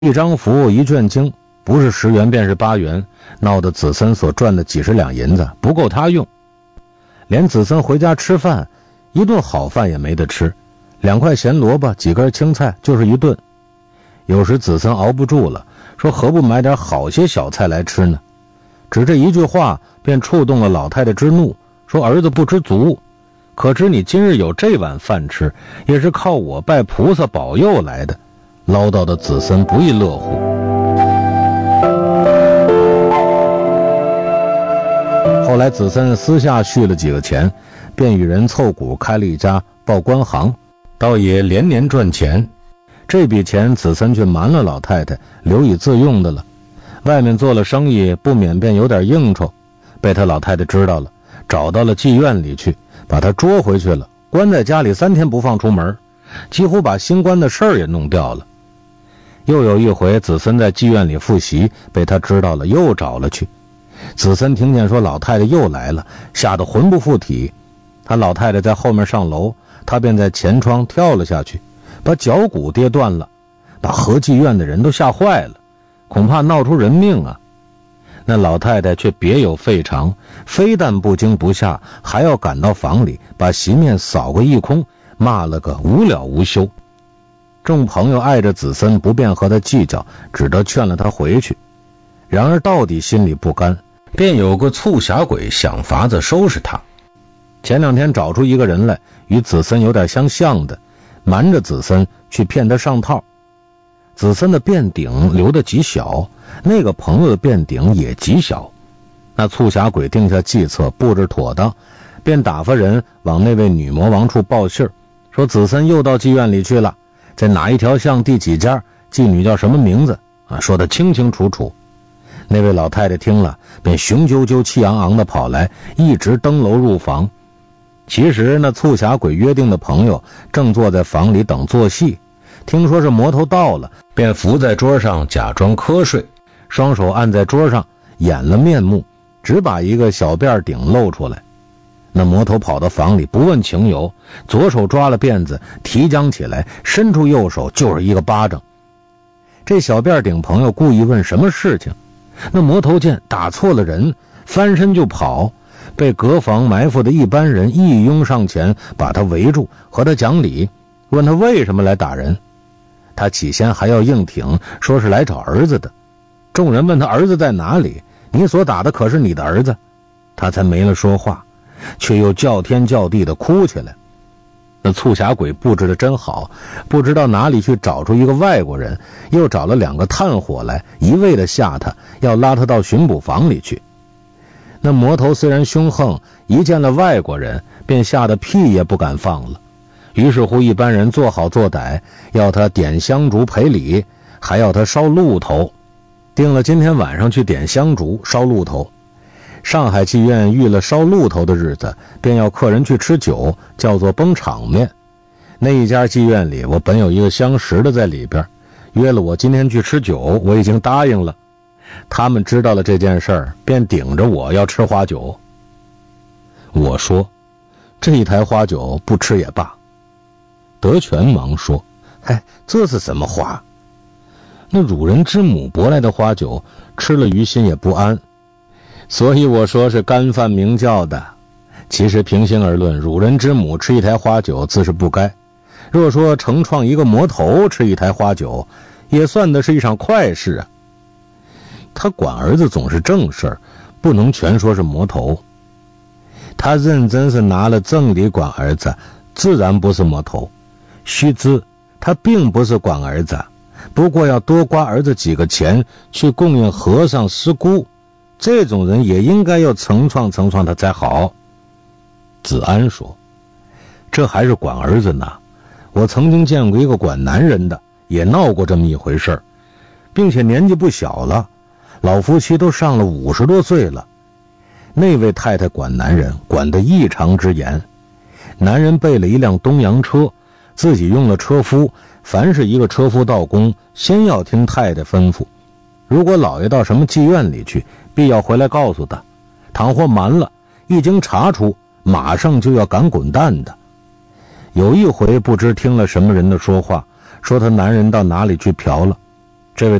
一张符一卷经，不是10元便是8元，闹得子森所赚的几十两银子不够他用，连子森回家吃饭一顿好饭也没得吃，2块咸萝卜几根青菜就是一顿。有时子森熬不住了，说何不买点好些小菜来吃呢？只这一句话便触动了老太太之怒，说儿子不知足，可知你今日有这碗饭吃，也是靠我拜菩萨保佑来的。唠叨的子森不亦乐乎。后来子森私下续了几个钱，便与人凑股开了一家报关行，倒也连年赚钱。这笔钱子森却瞒了老太太，留以自用的了。外面做了生意，不免便有点应酬，被他老太太知道了，找到了妓院里去，把他捉回去了，关在家里3天不放出门，几乎把新官的事儿也弄掉了。又有一回子森在妓院里复习，被他知道了，又找了去。子森听见说老太太又来了，吓得魂不附体。他老太太在后面上楼，他便在前窗跳了下去，把脚骨跌断了，把和妓院的人都吓坏了，恐怕闹出人命啊。那老太太却别有费尝，非但不惊不吓，还要赶到房里把席面扫个一空，骂了个无了无休。众朋友碍着子森不便和他计较，只得劝了他回去。然而到底心里不甘，便有个促狭鬼想法子收拾他。前2天找出一个人来，与子森有点相像的，瞒着子森去骗他上套。子森的便顶留得极小，那个朋友的便顶也极小。那促狭鬼定下计策，布置妥当，便打发人往那位女魔王处报信，说子森又到妓院里去了，在哪一条巷第几家，妓女叫什么名字说得清清楚楚。那位老太太听了，便雄赳赳气昂昂地跑来，一直登楼入房。其实那促狭鬼约定的朋友正坐在房里等做戏，听说是魔头到了，便伏在桌上假装瞌睡，双手按在桌上，掩了面目，只把一个小辫顶露出来。那魔头跑到房里，不问情由，左手抓了辫子，提将起来，伸出右手就是一个巴掌。这小辫顶朋友故意问什么事情，那魔头见打错了人，翻身就跑，被隔房埋伏的一般人一拥上前，把他围住，和他讲理，问他为什么来打人。他起先还要硬挺，说是来找儿子的。众人问他儿子在哪里，你所打的可是你的儿子，他才没了说话，却又叫天叫地的哭起来。那促狭鬼布置的真好，不知道哪里去找出一个外国人，又找了2个炭火来，一味的吓他，要拉他到巡捕房里去。那魔头虽然凶横，一见了外国人，便吓得屁也不敢放了。于是乎一般人做好做歹，要他点香烛赔礼，还要他烧鹿头。定了今天晚上去点香烛烧鹿头。上海妓院遇了烧鹿头的日子，便要客人去吃酒，叫做崩场面。那一家妓院里，我本有一个相识的在里边，约了我今天去吃酒，我已经答应了。他们知道了这件事儿，便顶着我要吃花酒。我说这一台花酒不吃也罢。德全忙说，这是什么话？那汝人之母博来的花酒，吃了于心也不安，所以我说是干饭明教的。其实平心而论，汝人之母吃一台花酒自是不该，若说承创一个魔头吃一台花酒，也算的是一场快事啊。他管儿子总是正事，不能全说是魔头。他认真是拿了正理管儿子，自然不是魔头。须知他并不是管儿子，不过要多刮儿子几个钱去供应和尚师姑，这种人也应该要承创他才好。子安说，这还是管儿子呢，我曾经见过一个管男人的，也闹过这么一回事，并且年纪不小了，老夫妻都上了50多岁了。那位太太管男人管得异常之严，男人备了一辆东洋车，自己用了车夫，凡是一个车夫到宫，先要听太太吩咐，如果老爷到什么妓院里去，必要回来告诉他，倘或瞒了，一经查出，马上就要赶滚蛋的。有一回不知听了什么人的说话，说他男人到哪里去嫖了，